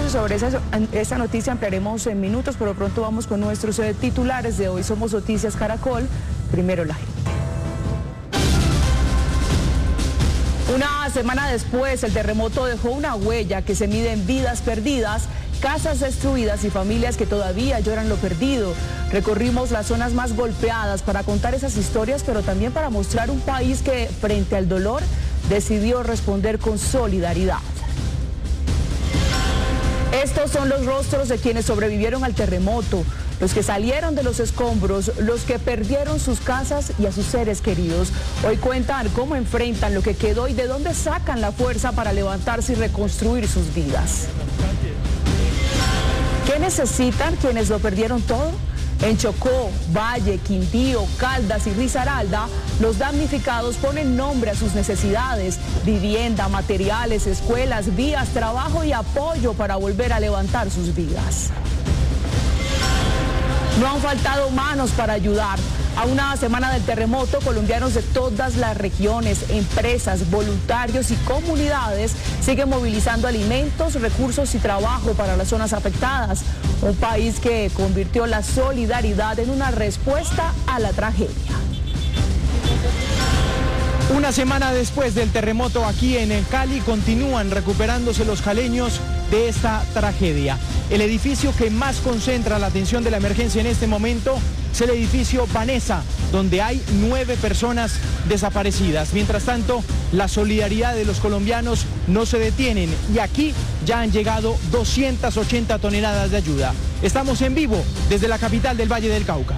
y sobre esa noticia ampliaremos en minutos, pero pronto vamos con nuestros titulares de hoy. Somos Noticias Caracol, primero la gente. Una semana después, el terremoto dejó una huella que se mide en vidas perdidas, casas destruidas y familias que todavía lloran lo perdido. Recorrimos las zonas más golpeadas para contar esas historias, pero también para mostrar un país que, frente al dolor, decidió responder con solidaridad. Estos son los rostros de quienes sobrevivieron al terremoto, los que salieron de los escombros, los que perdieron sus casas y a sus seres queridos. Hoy cuentan cómo enfrentan lo que quedó y de dónde sacan la fuerza para levantarse y reconstruir sus vidas. ¿Qué necesitan quienes lo perdieron todo? En Chocó, Valle, Quindío, Caldas y Risaralda, los damnificados ponen nombre a sus necesidades: vivienda, materiales, escuelas, vías, trabajo y apoyo para volver a levantar sus vidas. No han faltado manos para ayudar. A una semana del terremoto, colombianos de todas las regiones, empresas, voluntarios y comunidades siguen movilizando alimentos, recursos y trabajo para las zonas afectadas. Un país que convirtió la solidaridad en una respuesta a la tragedia. Una semana después del terremoto aquí en Cali, continúan recuperándose los caleños de esta tragedia. El edificio que más concentra la atención de la emergencia en este momento es el edificio Vanessa, donde hay 9 personas desaparecidas. Mientras tanto, la solidaridad de los colombianos no se detienen y aquí ya han llegado 280 toneladas de ayuda. Estamos en vivo desde la capital del Valle del Cauca.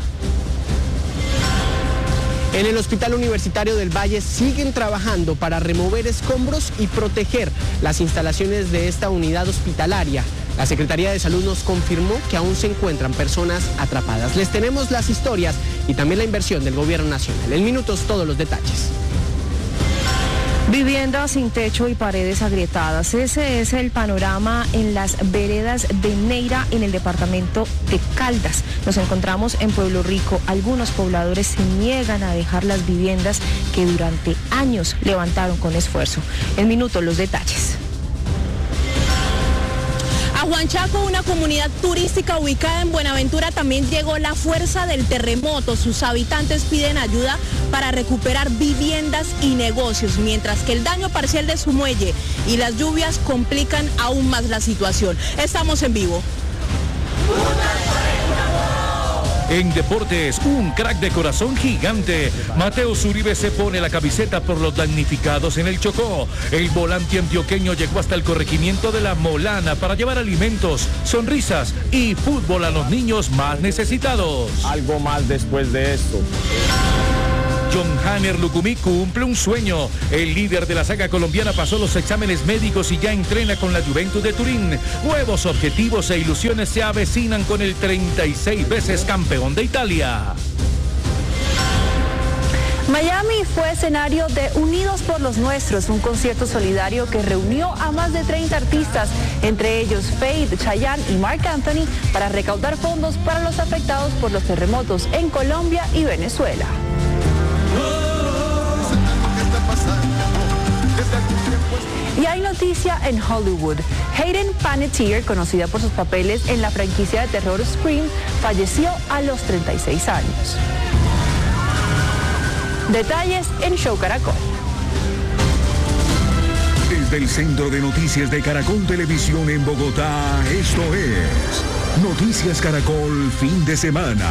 En el Hospital Universitario del Valle siguen trabajando para remover escombros y proteger las instalaciones de esta unidad hospitalaria. La Secretaría de Salud nos confirmó que aún se encuentran personas atrapadas. Les tenemos las historias y también la inversión del Gobierno Nacional. En minutos todos los detalles. Viviendas sin techo y paredes agrietadas. Ese es el panorama en las veredas de Neira, en el departamento de Caldas. Nos encontramos en Pueblo Rico. Algunos pobladores se niegan a dejar las viviendas que durante años levantaron con esfuerzo. En minutos los detalles. A Huanchaco, una comunidad turística ubicada en Buenaventura, también llegó la fuerza del terremoto. Sus habitantes piden ayuda para recuperar viviendas y negocios, mientras que el daño parcial de su muelle y las lluvias complican aún más la situación. Estamos en vivo. En deportes, un crack de corazón gigante. Mateo Zuribe se pone la camiseta por los damnificados en el Chocó. El volante antioqueño llegó hasta el corregimiento de La Molana para llevar alimentos, sonrisas y fútbol a los niños más necesitados. Algo más después de esto. John Hanner Lucumí cumple un sueño. El líder de la saga colombiana pasó los exámenes médicos y ya entrena con la Juventus de Turín. Nuevos objetivos e ilusiones se avecinan con el 36 veces campeón de Italia. Miami fue escenario de Unidos por los Nuestros, un concierto solidario que reunió a más de 30 artistas, entre ellos Feid, Chayanne y Marc Anthony, para recaudar fondos para los afectados por los terremotos en Colombia y Venezuela. Y hay noticia en Hollywood. Hayden Panettiere, conocida por sus papeles en la franquicia de terror Scream, falleció a los 36 años. Detalles en Show Caracol. Desde el Centro de Noticias de Caracol Televisión en Bogotá, esto es Noticias Caracol Fin de Semana.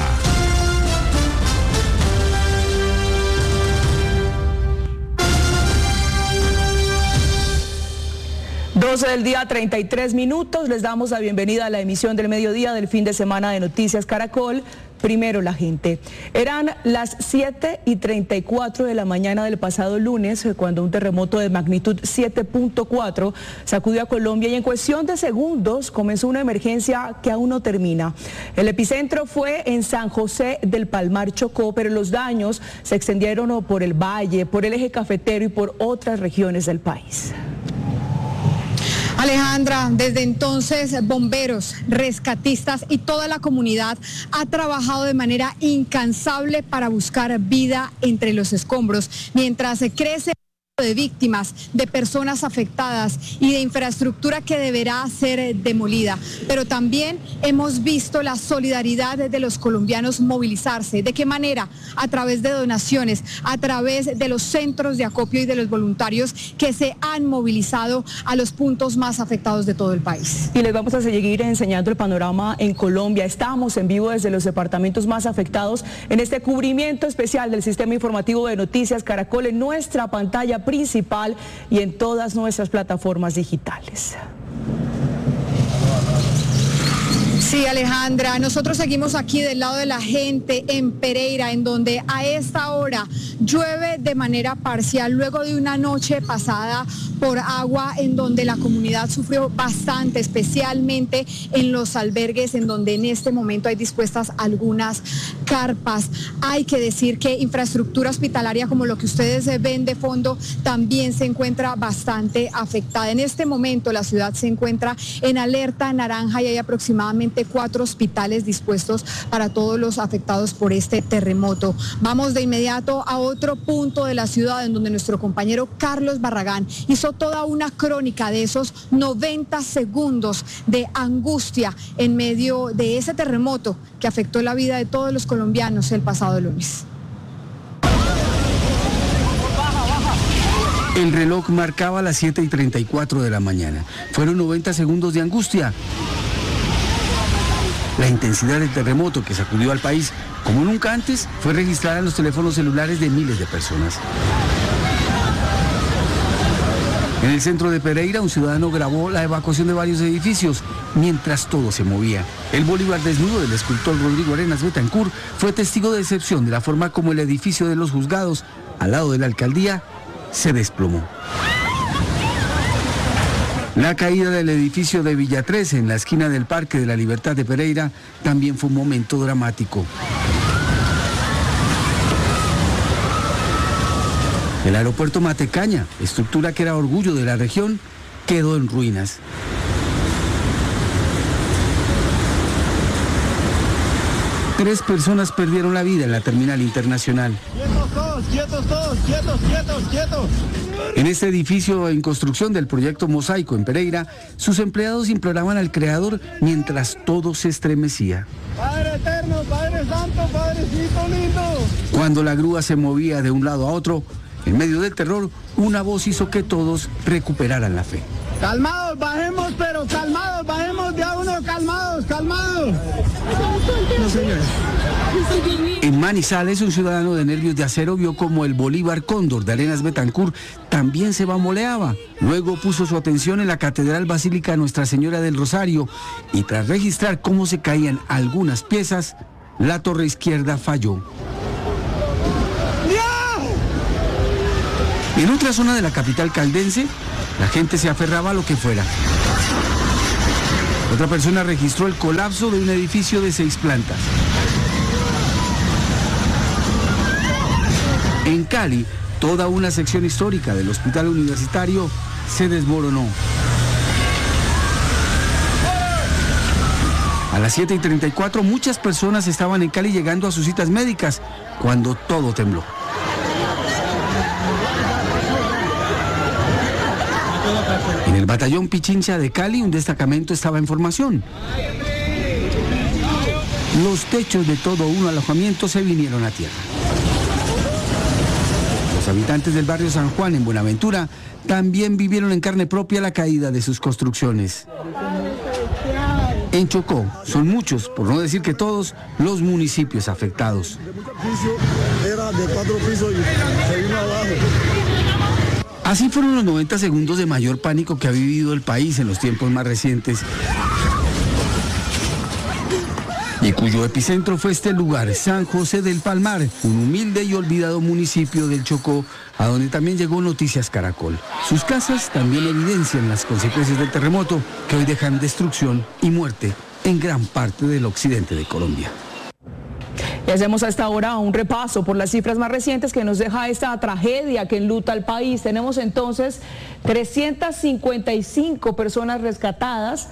12 del día, 33 minutos. Les damos la bienvenida a la emisión del mediodía del fin de semana de Noticias Caracol. Primero la gente. Eran las 7:34 de la mañana del pasado lunes cuando un terremoto de magnitud 7.4 sacudió a Colombia y en cuestión de segundos comenzó una emergencia que aún no termina. El epicentro fue en San José del Palmar, Chocó, pero los daños se extendieron por el Valle, por el eje cafetero y por otras regiones del país. Alejandra, desde entonces bomberos, rescatistas y toda la comunidad ha trabajado de manera incansable para buscar vida entre los escombros, mientras crece de víctimas, de personas afectadas y de infraestructura que deberá ser demolida. Pero también hemos visto la solidaridad de los colombianos movilizarse. ¿De qué manera? A través de donaciones, a través de los centros de acopio y de los voluntarios que se han movilizado a los puntos más afectados de todo el país. Y les vamos a seguir enseñando el panorama en Colombia. Estamos en vivo desde los departamentos más afectados en este cubrimiento especial del Sistema Informativo de Noticias Caracol en nuestra pantalla principal y en todas nuestras plataformas digitales. Sí, Alejandra, nosotros seguimos aquí del lado de la gente en Pereira, en donde a esta hora llueve de manera parcial luego de una noche pasada por agua en donde la comunidad sufrió bastante, especialmente en los albergues en donde en este momento hay dispuestas algunas carpas. Hay que decir que infraestructura hospitalaria como lo que ustedes ven de fondo también se encuentra bastante afectada. En este momento la ciudad se encuentra en alerta naranja y hay aproximadamente 4 hospitales dispuestos para todos los afectados por este terremoto. Vamos de inmediato a otro punto de la ciudad en donde nuestro compañero Carlos Barragán hizo toda una crónica de esos 90 segundos de angustia en medio de ese terremoto que afectó la vida de todos los colombianos el pasado lunes. El reloj marcaba las 7:34 de la mañana. Fueron 90 segundos de angustia. La intensidad del terremoto que sacudió al país como nunca antes fue registrada en los teléfonos celulares de miles de personas. En el centro de Pereira, un ciudadano grabó la evacuación de varios edificios mientras todo se movía. El Bolívar desnudo del escultor Rodrigo Arenas Betancur fue testigo de excepción de la forma como el edificio de los juzgados, al lado de la alcaldía, se desplomó. La caída del edificio de Villa 13 en la esquina del Parque de la Libertad de Pereira también fue un momento dramático. El aeropuerto Matecaña, estructura que era orgullo de la región, quedó en ruinas. Tres personas perdieron la vida en la terminal internacional. Quietos todos, quietos todos, quietos, quietos, quietos. En este edificio en construcción del proyecto Mosaico en Pereira, sus empleados imploraban al Creador mientras todo se estremecía. Padre eterno, Padre santo, Padrecito lindo. Cuando la grúa se movía de un lado a otro, en medio del terror, una voz hizo que todos recuperaran la fe. Calmados, bajemos, pero calmados, bajemos de a uno, calmados, calmados. No, señora. En Manizales, un ciudadano de nervios de acero vio como el Bolívar Cóndor de Arenas Betancur también se bamboleaba. Luego puso su atención en la Catedral Basílica Nuestra Señora del Rosario y tras registrar cómo se caían algunas piezas, la torre izquierda falló. En otra zona de la capital caldense, la gente se aferraba a lo que fuera. Otra persona registró el colapso de un edificio de 6 plantas. En Cali, toda una sección histórica del hospital universitario se desmoronó. A las 7:34 muchas personas estaban en Cali llegando a sus citas médicas cuando todo tembló. En el batallón Pichincha de Cali, un destacamento estaba en formación. Los techos de todo un alojamiento se vinieron a tierra. Los habitantes del barrio San Juan en Buenaventura también vivieron en carne propia la caída de sus construcciones. En Chocó son muchos, por no decir que todos, los municipios afectados. Era de 4 pisos y se vino abajo. Así fueron los 90 segundos de mayor pánico que ha vivido el país en los tiempos más recientes. Y cuyo epicentro fue este lugar, San José del Palmar, un humilde y olvidado municipio del Chocó, a donde también llegó Noticias Caracol. Sus casas también evidencian las consecuencias del terremoto, que hoy dejan destrucción y muerte en gran parte del occidente de Colombia. Y hacemos a esta hora un repaso por las cifras más recientes que nos deja esta tragedia que enluta al país. Tenemos entonces 355 personas rescatadas,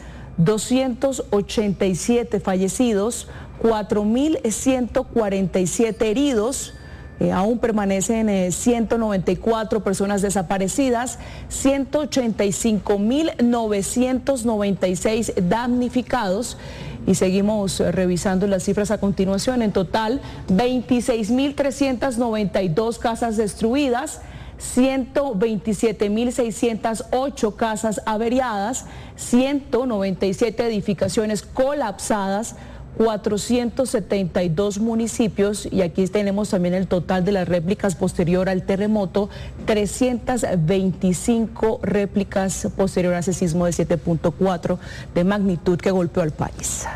287 fallecidos, 4.147 heridos, Aún permanecen 194 personas desaparecidas, 185.996 damnificados. Y seguimos revisando las cifras a continuación. En total, 26.392 casas destruidas, 127.608 casas averiadas, 197 edificaciones colapsadas, 472 municipios, y aquí tenemos también el total de las réplicas posterior al terremoto, 325 réplicas posterior a ese sismo de 7.4 de magnitud que golpeó al país.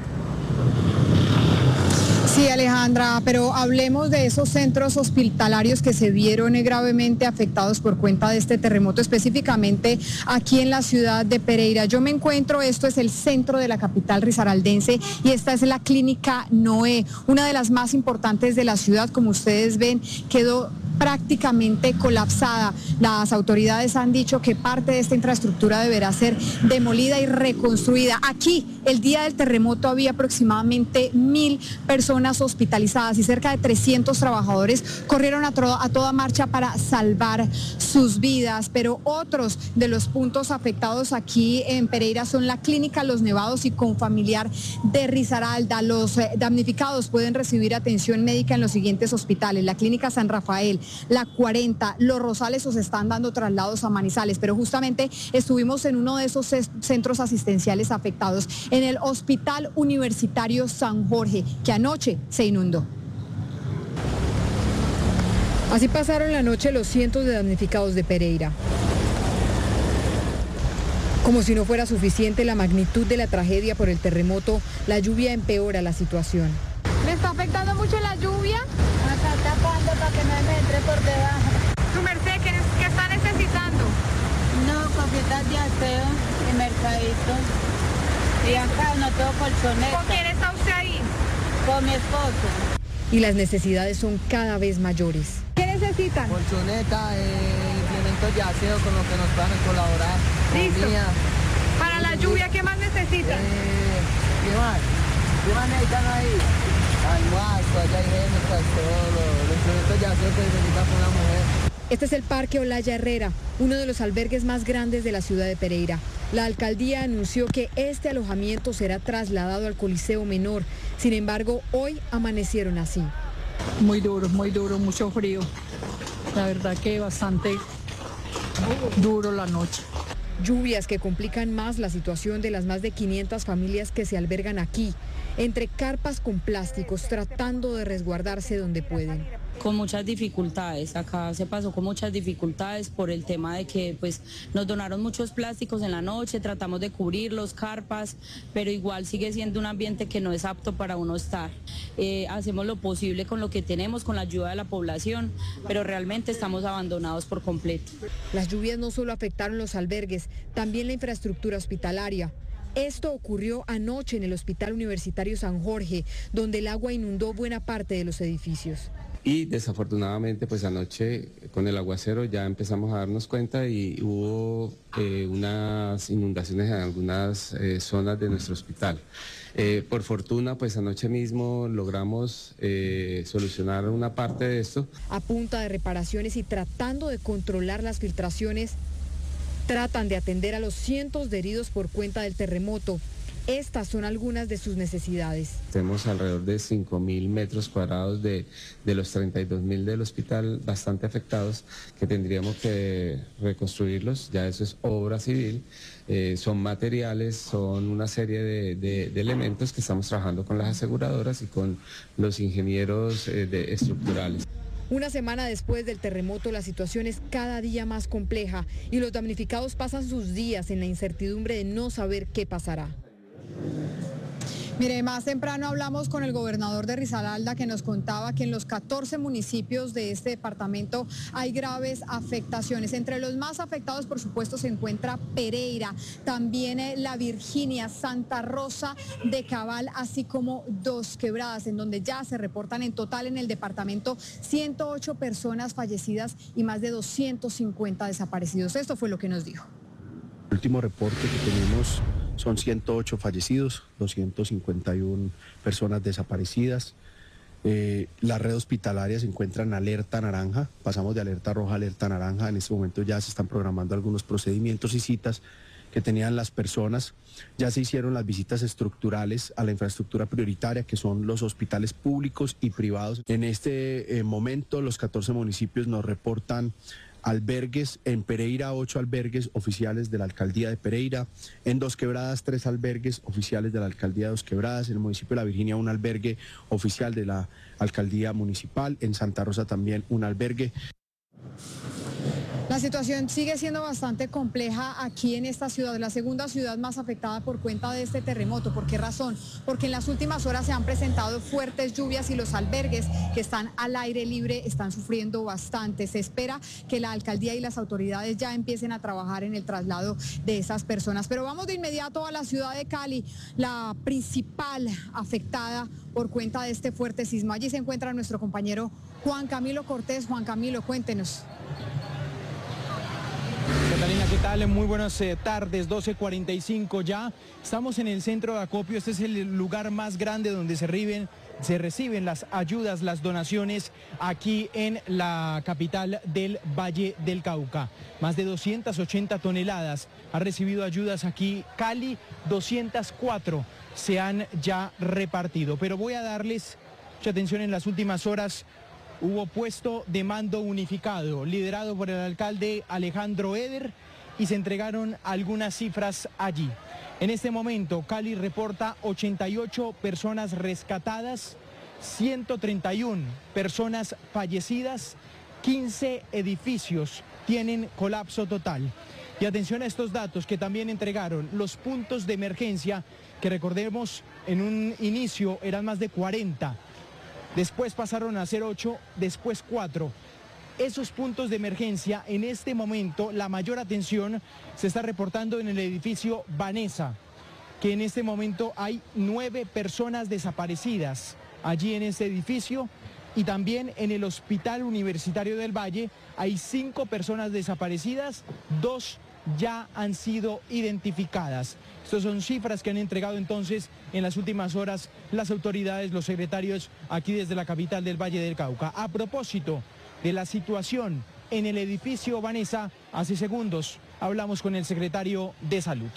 Sí, Alejandra, pero hablemos de esos centros hospitalarios que se vieron gravemente afectados por cuenta de este terremoto, específicamente aquí en la ciudad de Pereira. Yo me encuentro, esto es el centro de la capital risaraldense y esta es la clínica Noé, una de las más importantes de la ciudad. Como ustedes ven, quedó prácticamente colapsada. Las autoridades han dicho que parte de esta infraestructura deberá ser demolida y reconstruida. Aquí, el día del terremoto, había aproximadamente 1.000 personas hospitalizadas y cerca de 300 trabajadores corrieron a toda marcha para salvar sus vidas. Pero otros de los puntos afectados aquí en Pereira son la clínica Los Nevados y Confamiliar de Risaralda. Los damnificados pueden recibir atención médica en los siguientes hospitales: la clínica San Rafael, la 40, Los Rosales, o se están dando traslados a Manizales. Pero justamente estuvimos en uno de esos centros asistenciales afectados, en el Hospital Universitario San Jorge, que anoche se inundó. Así pasaron la noche los cientos de damnificados de Pereira. Como si no fuera suficiente la magnitud de la tragedia por el terremoto, la lluvia empeora la situación. ¿Le está afectando mucho la lluvia? Está tapando para que no me entre por debajo. Su merced, ¿qué está necesitando? No, cositas de aseo y mercadito. Y acá no tengo colchoneta. ¿Con quién está usted ahí? Con mi esposo. Y las necesidades son cada vez mayores. ¿Qué necesitan? Colchoneta, implementos de aseo con los que nos van a colaborar. Listo. Comida. Para la lluvia, ¿qué más necesitan? ¿Qué más? ¿Qué más necesitan ahí? Almuerzo, allá iremos, los instrumentos de aseo que necesitan con una mujer. Este es el Parque Olaya Herrera, uno de los albergues más grandes de la ciudad de Pereira. La alcaldía anunció que este alojamiento será trasladado al Coliseo Menor. Sin embargo, hoy amanecieron así. Muy duro, mucho frío. La verdad que bastante duro la noche. Lluvias que complican más la situación de las más de 500 familias que se albergan aquí, entre carpas con plásticos, tratando de resguardarse donde pueden. Con muchas dificultades, acá se pasó con muchas dificultades por el tema de que pues nos donaron muchos plásticos en la noche, tratamos de cubrirlos, carpas, pero igual sigue siendo un ambiente que no es apto para uno estar. Hacemos lo posible con lo que tenemos, con la ayuda de la población, pero realmente estamos abandonados por completo. Las lluvias no solo afectaron los albergues, también la infraestructura hospitalaria. Esto ocurrió anoche en el Hospital Universitario San Jorge, donde el agua inundó buena parte de los edificios. Y desafortunadamente pues anoche con el aguacero ya empezamos a darnos cuenta y hubo unas inundaciones en algunas zonas de nuestro hospital. Por fortuna pues anoche mismo logramos solucionar una parte de esto. A punta de reparaciones y tratando de controlar las filtraciones, tratan de atender a los cientos de heridos por cuenta del terremoto. Estas son algunas de sus necesidades. Tenemos alrededor de 5.000 metros cuadrados de los 32.000 del hospital bastante afectados, que tendríamos que reconstruirlos. Ya eso es obra civil, son materiales, son una serie de elementos que estamos trabajando con las aseguradoras y con los ingenieros estructurales. Una semana después del terremoto, la situación es cada día más compleja y los damnificados pasan sus días en la incertidumbre de no saber qué pasará. Mire, más temprano hablamos con el gobernador de Risaralda, que nos contaba que en los 14 municipios de este departamento hay graves afectaciones. Entre los más afectados, por supuesto, se encuentra Pereira, también La Virginia, Santa Rosa de Cabal, así como Dos Quebradas, en donde ya se reportan en total en el departamento 108 personas fallecidas y más de 250 desaparecidos. Esto fue lo que nos dijo. El último reporte que tenemos son 108 fallecidos, 251 personas desaparecidas. La red hospitalaria se encuentra en alerta naranja, pasamos de alerta roja a alerta naranja. En este momento ya se están programando algunos procedimientos y citas que tenían las personas. Ya se hicieron las visitas estructurales a la infraestructura prioritaria, que son los hospitales públicos y privados. En este momento los 14 municipios nos reportan albergues. En Pereira, 8 albergues oficiales de la alcaldía de Pereira. En Dos Quebradas, 3 albergues oficiales de la alcaldía de Dos Quebradas. En el municipio de La Virginia, un albergue oficial de la alcaldía municipal. En Santa Rosa también un albergue. La situación sigue siendo bastante compleja aquí en esta ciudad, la segunda ciudad más afectada por cuenta de este terremoto. ¿Por qué razón? Porque en las últimas horas se han presentado fuertes lluvias y los albergues que están al aire libre están sufriendo bastante. Se espera que la alcaldía y las autoridades ya empiecen a trabajar en el traslado de esas personas. Pero vamos de inmediato a la ciudad de Cali, la principal afectada por cuenta de este fuerte sismo. Allí se encuentra nuestro compañero Juan Camilo Cortés. Juan Camilo, cuéntenos. Catalina, ¿qué tal? Muy buenas tardes, 12:45 ya. Estamos en el centro de acopio. Este es el lugar más grande donde se reciben las ayudas, las donaciones aquí en la capital del Valle del Cauca. Más de 280 toneladas ha recibido ayudas aquí Cali, 204 se han ya repartido. Pero voy a darles mucha atención. En las últimas horas hubo puesto de mando unificado, liderado por el alcalde Alejandro Eder, y se entregaron algunas cifras allí. En este momento, Cali reporta 88 personas rescatadas, 131 personas fallecidas, 15 edificios tienen colapso total. Y atención a estos datos que también entregaron los puntos de emergencia, que recordemos en un inicio eran más de 40. Después pasaron a ser 8, después 4. Esos puntos de emergencia, en este momento, la mayor atención se está reportando en el edificio Vanessa, que en este momento hay 9 personas desaparecidas allí en este edificio, y también en el Hospital Universitario del Valle hay 5 personas desaparecidas, 2 ya han sido identificadas. Estas son cifras que han entregado entonces en las últimas horas las autoridades, los secretarios aquí desde la capital del Valle del Cauca. A propósito de la situación en el edificio Vanessa, hace segundos hablamos con el secretario de Salud.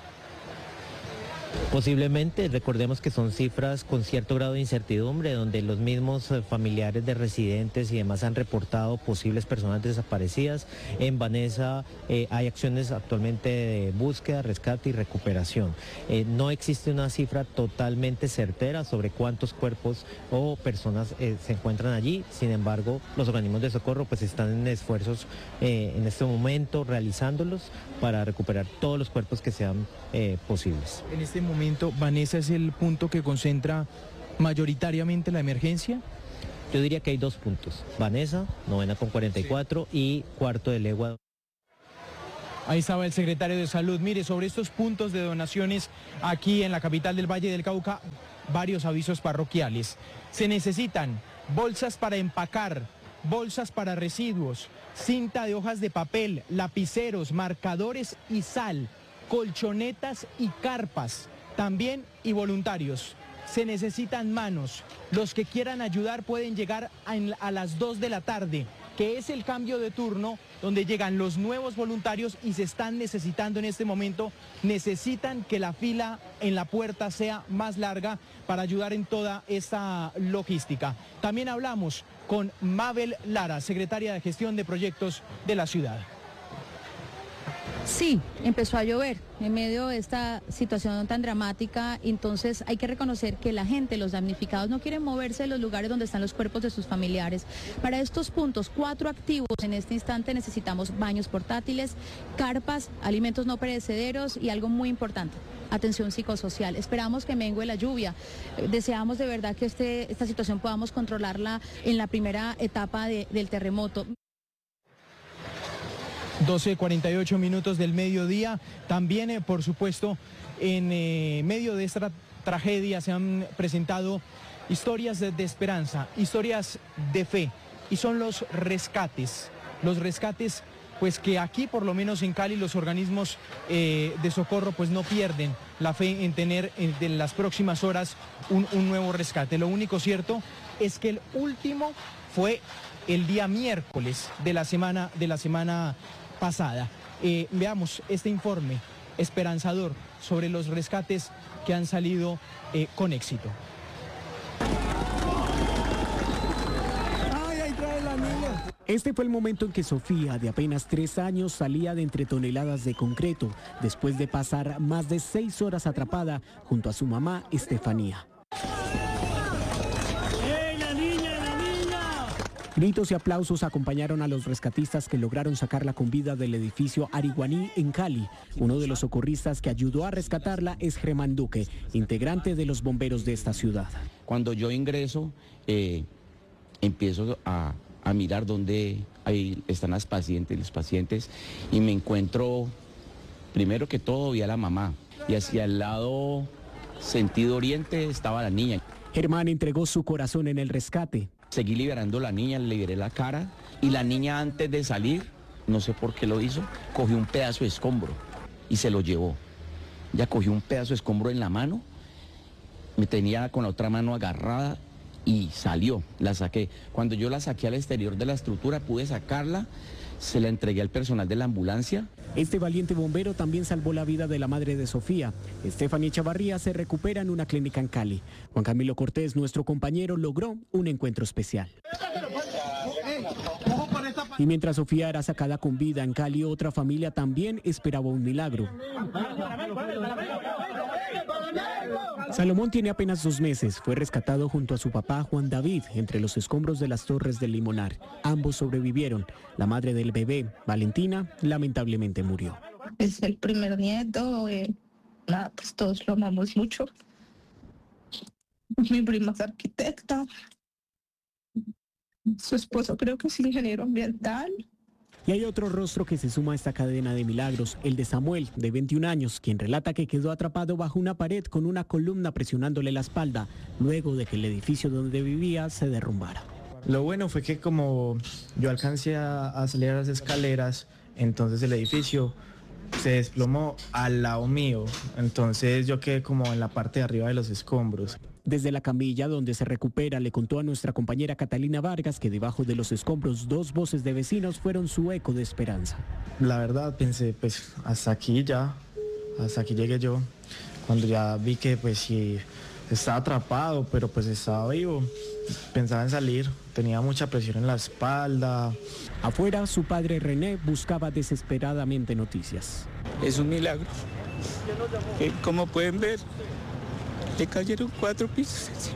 Posiblemente, recordemos que son cifras con cierto grado de incertidumbre, donde los mismos familiares de residentes y demás han reportado posibles personas desaparecidas. En Vanessa hay acciones actualmente de búsqueda, rescate y recuperación. No existe una cifra totalmente certera sobre cuántos cuerpos o personas se encuentran allí. Sin embargo, los organismos de socorro pues están en esfuerzos en este momento realizándolos para recuperar todos los cuerpos que sean posibles. En este momento, Vanessa es el punto que concentra mayoritariamente la emergencia. Yo diría que hay 2 puntos, Vanessa, novena con 44 y cuarto de legua. Ahí estaba el secretario de Salud. Mire, sobre estos puntos de donaciones aquí en la capital del Valle del Cauca, varios avisos parroquiales. Se necesitan bolsas para empacar, bolsas para residuos, cinta de hojas de papel, lapiceros, marcadores y sal, colchonetas y carpas, también y voluntarios. Se necesitan manos. Los que quieran ayudar pueden llegar a las 2 de la tarde, que es el cambio de turno donde llegan los nuevos voluntarios y se están necesitando en este momento. Necesitan que la fila en la puerta sea más larga para ayudar en toda esta logística. También hablamos con Mabel Lara, secretaria de Gestión de Proyectos de la ciudad. Sí, empezó a llover en medio de esta situación tan dramática, entonces hay que reconocer que la gente, los damnificados, no quieren moverse de los lugares donde están los cuerpos de sus familiares. Para estos puntos, 4 activos en este instante necesitamos baños portátiles, carpas, alimentos no perecederos y algo muy importante, atención psicosocial. Esperamos que mengue la lluvia. Deseamos de verdad que esta situación podamos controlarla en la primera etapa del terremoto. 12:48 minutos del mediodía. También, por supuesto, en medio de esta tragedia se han presentado historias de esperanza, historias de fe, y son los rescates. Los rescates, pues que aquí, por lo menos en Cali, los organismos de socorro pues no pierden la fe en tener en las próximas horas un nuevo rescate. Lo único cierto es que el último fue el día miércoles de la semana pasada. Veamos este informe esperanzador sobre los rescates que han salido con éxito. Este fue el momento en que Sofía, de apenas 3 años, salía de entre toneladas de concreto, después de pasar más de 6 horas atrapada junto a su mamá, Estefanía. Gritos y aplausos acompañaron a los rescatistas que lograron sacarla con vida del edificio Ariguaní en Cali. Uno de los socorristas que ayudó a rescatarla es Germán Duque, integrante de los bomberos de esta ciudad. Cuando yo ingreso, empiezo a mirar dónde están los pacientes, y me encuentro, primero que todo, vi a la mamá, y hacia el lado sentido oriente estaba la niña. Germán entregó su corazón en el rescate. Seguí liberando a la niña, le liberé la cara, y la niña, antes de salir, no sé por qué lo hizo, cogió un pedazo de escombro y se lo llevó. Ya cogió un pedazo de escombro en la mano, me tenía con la otra mano agarrada y salió, la saqué. Cuando yo la saqué al exterior de la estructura, pude sacarla, se la entregué al personal de la ambulancia. Este valiente bombero también salvó la vida de la madre de Sofía. Estefanía Chavarría se recupera en una clínica en Cali. Juan Camilo Cortés, nuestro compañero, logró un encuentro especial. Y mientras Sofía era sacada con vida en Cali, otra familia también esperaba un milagro. Salomón tiene apenas 2 meses. Fue rescatado junto a su papá Juan David entre los escombros de las Torres del Limonar. Ambos sobrevivieron. La madre del bebé, Valentina, lamentablemente murió. Es el primer nieto. Pues todos lo amamos mucho. Mi prima es arquitecta. Su esposo creo que es ingeniero ambiental. Y hay otro rostro que se suma a esta cadena de milagros, el de Samuel, de 21 años, quien relata que quedó atrapado bajo una pared con una columna presionándole la espalda, luego de que el edificio donde vivía se derrumbara. Lo bueno fue que como yo alcancé a salir a las escaleras, entonces el edificio se desplomó al lado mío, entonces yo quedé como en la parte de arriba de los escombros. Desde la camilla donde se recupera, le contó a nuestra compañera Catalina Vargas que debajo de los escombros 2 voces de vecinos fueron su eco de esperanza. La verdad pensé, pues hasta aquí llegué yo, cuando ya vi que pues sí estaba atrapado, pero pues estaba vivo, pensaba en salir, tenía mucha presión en la espalda. Afuera, su padre René buscaba desesperadamente noticias. Es un milagro, como pueden ver, le cayeron 4 pisos encima.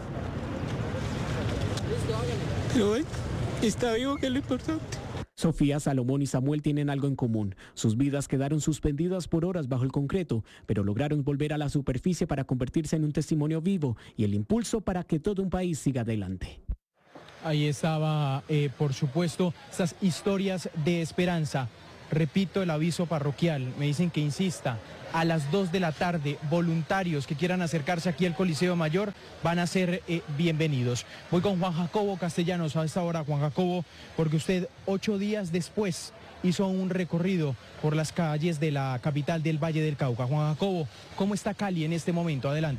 Pero bueno, está vivo, que es lo importante. Sofía, Salomón y Samuel tienen algo en común. Sus vidas quedaron suspendidas por horas bajo el concreto, pero lograron volver a la superficie para convertirse en un testimonio vivo y el impulso para que todo un país siga adelante. Ahí estaba, por supuesto, estas historias de esperanza. Repito el aviso parroquial, me dicen que insista, a las 2 de la tarde, voluntarios que quieran acercarse aquí al Coliseo Mayor van a ser bienvenidos. Voy con Juan Jacobo Castellanos a esta hora, Juan Jacobo, porque usted 8 días después hizo un recorrido por las calles de la capital del Valle del Cauca. Juan Jacobo, ¿cómo está Cali en este momento? Adelante.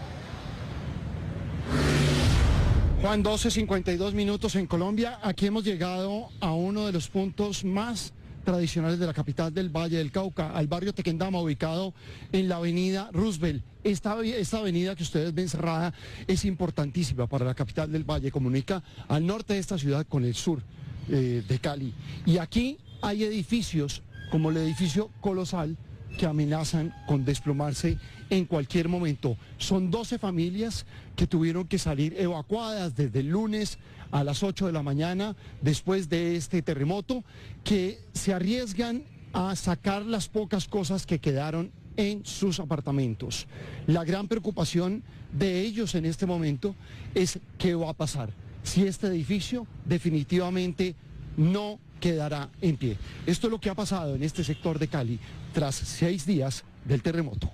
Juan, 12:52 minutos en Colombia. Aquí hemos llegado a uno de los puntos más tradicionales de la capital del Valle del Cauca, al barrio Tequendama, ubicado en la avenida Roosevelt. Esta avenida que ustedes ven cerrada es importantísima para la capital del Valle, comunica al norte de esta ciudad con el sur de Cali. Y aquí hay edificios como el edificio Colosal que amenazan con desplomarse en cualquier momento. Son 12 familias que tuvieron que salir evacuadas desde el lunes a las 8 de la mañana después de este terremoto, que se arriesgan a sacar las pocas cosas que quedaron en sus apartamentos. La gran preocupación de ellos en este momento es qué va a pasar si este edificio definitivamente no quedará en pie. Esto es lo que ha pasado en este sector de Cali tras 6 días del terremoto.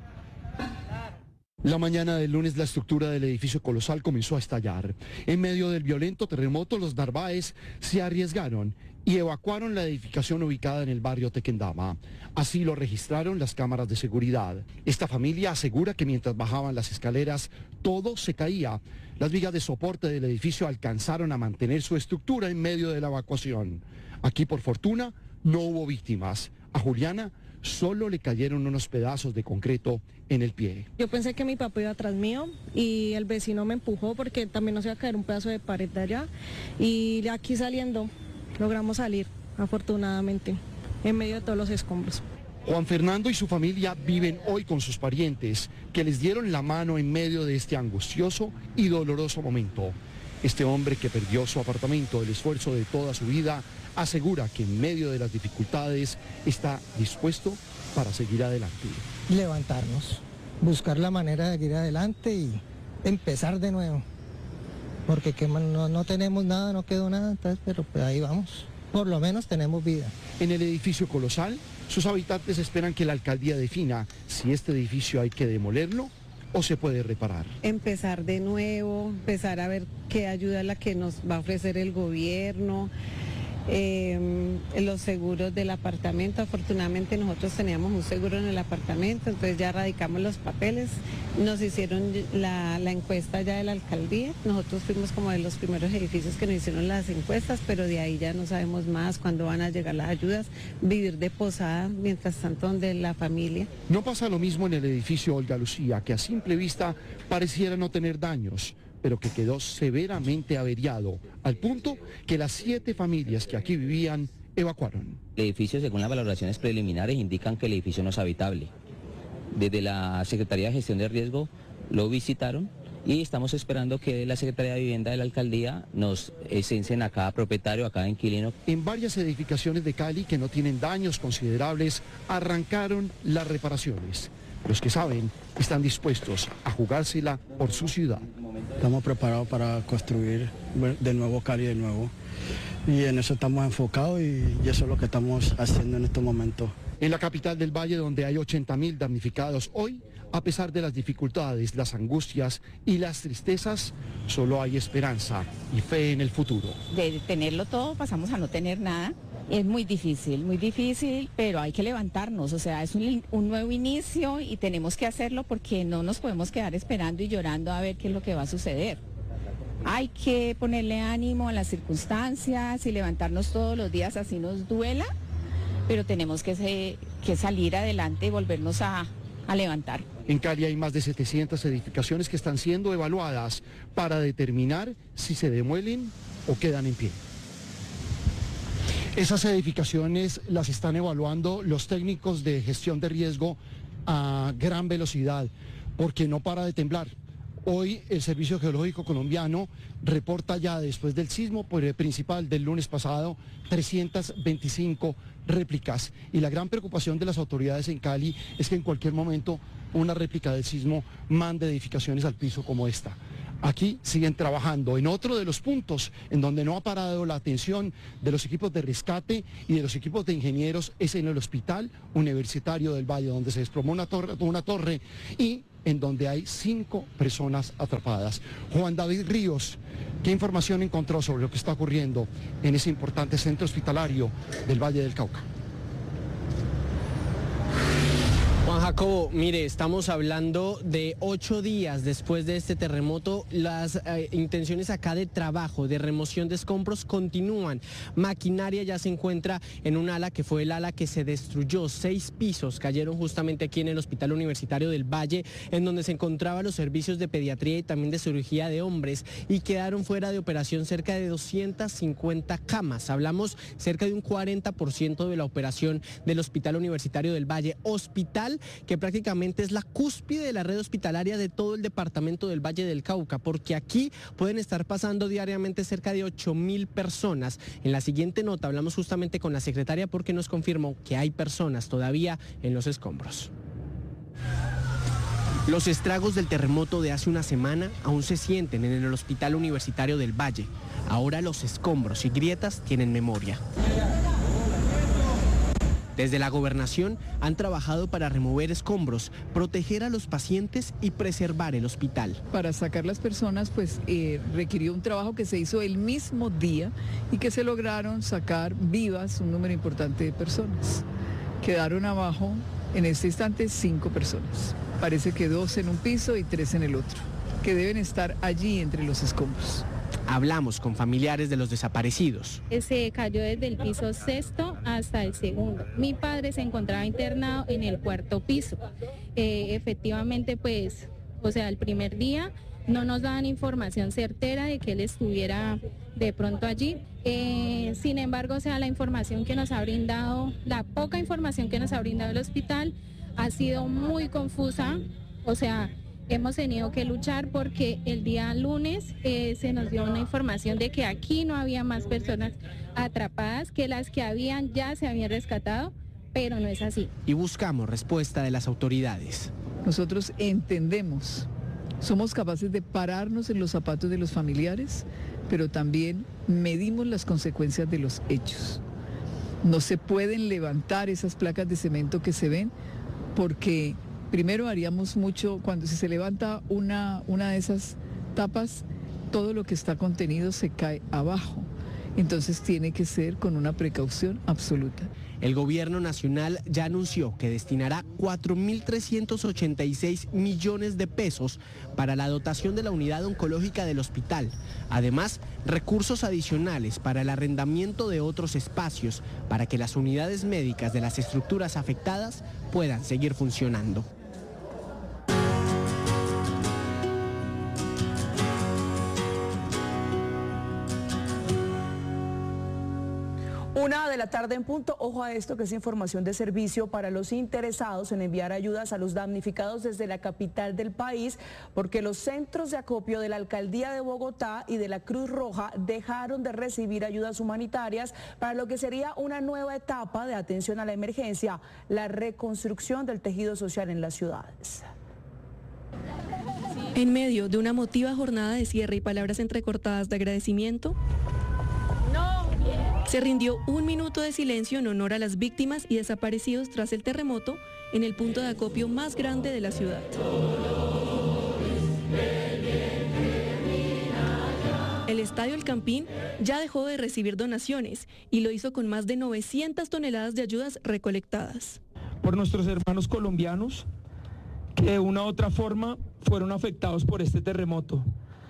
La mañana del lunes la estructura del edificio Colosal comenzó a estallar. En medio del violento terremoto, los Narváez se arriesgaron y evacuaron la edificación ubicada en el barrio Tequendama. Así lo registraron las cámaras de seguridad. Esta familia asegura que mientras bajaban las escaleras, todo se caía. Las vigas de soporte del edificio alcanzaron a mantener su estructura en medio de la evacuación. Aquí, por fortuna, no hubo víctimas. A Juliana solo le cayeron unos pedazos de concreto en el pie. Yo pensé que mi papá iba atrás mío y el vecino me empujó porque también nos iba a caer un pedazo de pared de allá. Y de aquí saliendo, logramos salir, afortunadamente, en medio de todos los escombros. Juan Fernando y su familia viven hoy con sus parientes, que les dieron la mano en medio de este angustioso y doloroso momento. Este hombre que perdió su apartamento, el esfuerzo de toda su vida, asegura que en medio de las dificultades está dispuesto para seguir adelante. Levantarnos, buscar la manera de seguir adelante y empezar de nuevo. Porque no tenemos nada, no quedó nada, entonces, pero pues ahí vamos. Por lo menos tenemos vida. En el edificio colosal, sus habitantes esperan que la alcaldía defina si este edificio hay que demolerlo o se puede reparar. Empezar de nuevo, empezar a ver qué ayuda es la que nos va a ofrecer el gobierno, los seguros del apartamento. Afortunadamente nosotros teníamos un seguro en el apartamento, entonces ya radicamos los papeles, nos hicieron la encuesta ya de la alcaldía, nosotros fuimos como de los primeros edificios que nos hicieron las encuestas, pero de ahí ya no sabemos más cuándo van a llegar las ayudas, vivir de posada mientras tanto donde la familia. No pasa lo mismo en el edificio Olga Lucía, que a simple vista pareciera no tener daños, pero que quedó severamente averiado, al punto que las 7 familias que aquí vivían evacuaron. El edificio, según las valoraciones preliminares, indican que el edificio no es habitable. Desde la Secretaría de Gestión de Riesgo lo visitaron y estamos esperando que la Secretaría de Vivienda de la Alcaldía nos censen a cada propietario, a cada inquilino. En varias edificaciones de Cali que no tienen daños considerables, arrancaron las reparaciones. Los que saben están dispuestos a jugársela por su ciudad. Estamos preparados para construir de nuevo Cali de nuevo y en eso estamos enfocados y eso es lo que estamos haciendo en estos momentos. En la capital del Valle, donde hay 80.000 damnificados hoy, a pesar de las dificultades, las angustias y las tristezas, solo hay esperanza y fe en el futuro. De tenerlo todo pasamos a no tener nada. Es muy difícil, pero hay que levantarnos, o sea, es un nuevo inicio y tenemos que hacerlo porque no nos podemos quedar esperando y llorando a ver qué es lo que va a suceder. Hay que ponerle ánimo a las circunstancias y levantarnos todos los días, así nos duela, pero tenemos que salir adelante y volvernos a levantar. En Cali hay más de 700 edificaciones que están siendo evaluadas para determinar si se demuelen o quedan en pie. Esas edificaciones las están evaluando los técnicos de gestión de riesgo a gran velocidad, porque no para de temblar. Hoy el Servicio Geológico Colombiano reporta ya después del sismo principal del lunes pasado 325 réplicas. Y la gran preocupación de las autoridades en Cali es que en cualquier momento una réplica del sismo mande edificaciones al piso como esta. Aquí siguen trabajando en otro de los puntos en donde no ha parado la atención de los equipos de rescate y de los equipos de ingenieros, es en el Hospital Universitario del Valle, donde se desplomó una torre y en donde hay 5 personas atrapadas. Juan David Ríos, ¿qué información encontró sobre lo que está ocurriendo en ese importante centro hospitalario del Valle del Cauca? Juan Jacobo, mire, estamos hablando de 8 días después de este terremoto. Las intenciones acá de trabajo, de remoción de escombros continúan. Maquinaria ya se encuentra en un ala que fue el ala que se destruyó. 6 pisos cayeron justamente aquí en el Hospital Universitario del Valle, en donde se encontraban los servicios de pediatría y también de cirugía de hombres, y quedaron fuera de operación cerca de 250 camas. Hablamos cerca de un 40% de la operación del Hospital Universitario del Valle. Hospital que prácticamente es la cúspide de la red hospitalaria de todo el departamento del Valle del Cauca, porque aquí pueden estar pasando diariamente cerca de 8.000 personas. En la siguiente nota hablamos justamente con la secretaria porque nos confirmó que hay personas todavía en los escombros. Los estragos del terremoto de hace una semana aún se sienten en el Hospital Universitario del Valle. Ahora los escombros y grietas tienen memoria. Desde la gobernación han trabajado para remover escombros, proteger a los pacientes y preservar el hospital. Para sacar las personas, pues requirió un trabajo que se hizo el mismo día y que se lograron sacar vivas un número importante de personas. Quedaron abajo en este instante 5 personas. Parece que 2 en un piso y 3 en el otro, que deben estar allí entre los escombros. Hablamos con familiares de los desaparecidos. Se cayó desde el piso 6º hasta el 2º. Mi padre se encontraba internado en el 4º piso. Efectivamente, pues, el primer día no nos daban información certera de que él estuviera de pronto allí. Sin embargo, la información que nos ha brindado, la poca información que nos ha brindado el hospital ha sido muy confusa. Hemos tenido que luchar porque el día lunes se nos dio una información de que aquí no había más personas atrapadas, que las que habían ya se habían rescatado, pero no es así. Y buscamos respuesta de las autoridades. Nosotros entendemos, somos capaces de pararnos en los zapatos de los familiares, pero también medimos las consecuencias de los hechos. No se pueden levantar esas placas de cemento que se ven porque primero haríamos mucho, cuando se levanta una de esas tapas, todo lo que está contenido se cae abajo. Entonces tiene que ser con una precaución absoluta. El gobierno nacional ya anunció que destinará 4.386 millones de pesos para la dotación de la unidad oncológica del hospital. Además, recursos adicionales para el arrendamiento de otros espacios para que las unidades médicas de las estructuras afectadas puedan seguir funcionando. Una de la tarde en punto. Ojo a esto, que es información de servicio para los interesados en enviar ayudas a los damnificados desde la capital del país, porque los centros de acopio de la Alcaldía de Bogotá y de la Cruz Roja dejaron de recibir ayudas humanitarias para lo que sería una nueva etapa de atención a la emergencia, la reconstrucción del tejido social en las ciudades. En medio de una emotiva jornada de cierre y palabras entrecortadas de agradecimiento, se rindió 1 minuto de silencio en honor a las víctimas y desaparecidos tras el terremoto en el punto de acopio más grande de la ciudad. El Estadio El Campín ya dejó de recibir donaciones y lo hizo con más de 900 toneladas de ayudas recolectadas. Por nuestros hermanos colombianos que de una u otra forma fueron afectados por este terremoto.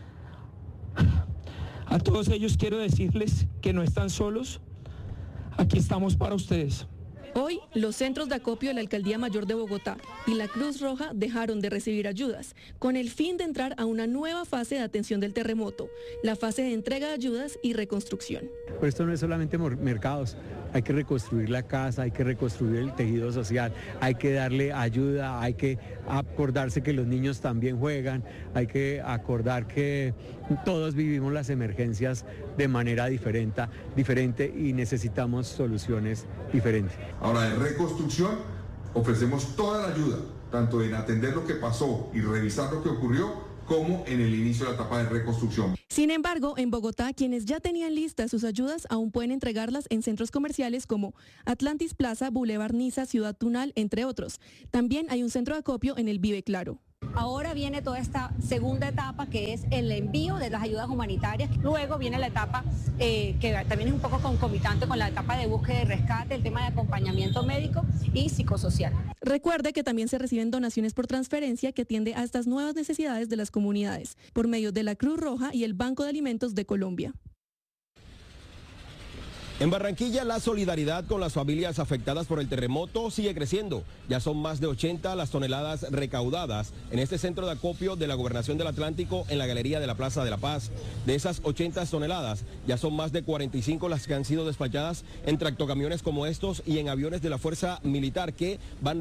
A todos ellos quiero decirles que no están solos, aquí estamos para ustedes. Hoy, los centros de acopio de la Alcaldía Mayor de Bogotá y la Cruz Roja dejaron de recibir ayudas, con el fin de entrar a una nueva fase de atención del terremoto, la fase de entrega de ayudas y reconstrucción. Pero esto no es solamente mercados, hay que reconstruir la casa, hay que reconstruir el tejido social, hay que darle ayuda, hay que acordarse que los niños también juegan, hay que acordar que todos vivimos las emergencias de manera diferente y necesitamos soluciones diferentes. Ahora, de reconstrucción, ofrecemos toda la ayuda, tanto en atender lo que pasó y revisar lo que ocurrió, como en el inicio de la etapa de reconstrucción. Sin embargo, en Bogotá, quienes ya tenían listas sus ayudas aún pueden entregarlas en centros comerciales como Atlantis Plaza, Boulevard Niza, Ciudad Tunal, entre otros. También hay un centro de acopio en el Vive Claro. Ahora viene toda esta segunda etapa, que es el envío de las ayudas humanitarias. Luego viene la etapa que también es un poco concomitante con la etapa de búsqueda y rescate, el tema de acompañamiento médico y psicosocial. Recuerde que también se reciben donaciones por transferencia que atiende a estas nuevas necesidades de las comunidades, por medio de la Cruz Roja y el Banco de Alimentos de Colombia. En Barranquilla, la solidaridad con las familias afectadas por el terremoto sigue creciendo. Ya son más de 80 las toneladas recaudadas en este centro de acopio de la Gobernación del Atlántico en la galería de la Plaza de la Paz. De esas 80 toneladas, ya son más de 45 las que han sido despachadas en tractocamiones como estos y en aviones de la Fuerza Militar que van